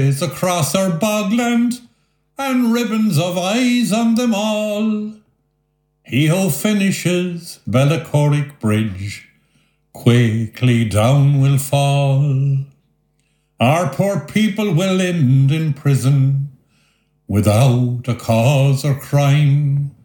is across our bogland, and ribbons of eyes on them all. He who finishes Bellacorrick Bridge quickly down will fall. Our poor people will end in prison without a cause or crime.